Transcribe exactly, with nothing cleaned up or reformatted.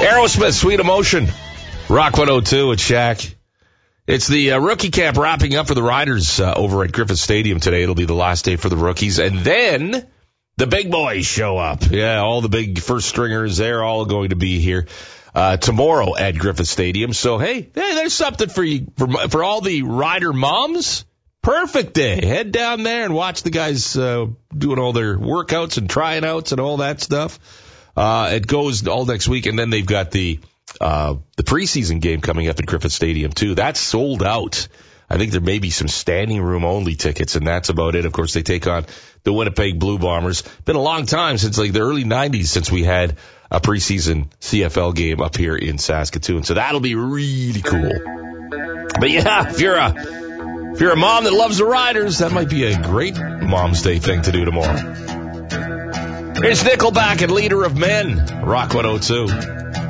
Aerosmith, Sweet Emotion. Rock one oh two at Shaq. It's the uh, rookie camp wrapping up for the Riders uh, over at Griffith Stadium today. It'll be the last day for the rookies. And then the big boys show up. Yeah, all the big first stringers, they're all going to be here uh, tomorrow at Griffith Stadium. So, hey, hey, there's something for you, for, for all the Rider moms. Perfect day. Head down there and watch the guys uh, doing all their workouts and trying outs and all that stuff. Uh, it goes all next week, and then they've got the uh, the preseason game coming up at Griffith Stadium, too. That's sold out. I think there may be some standing room only tickets, and that's about it. Of course, they take on the Winnipeg Blue Bombers. Been a long time since like the early nineties since we had a preseason C F L game up here in Saskatoon. So that'll be really cool. But yeah, if you're a If you're a mom that loves the Riders, that might be a great Mom's Day thing to do tomorrow. Here's Nickelback and Leader of Men, Rock one oh two.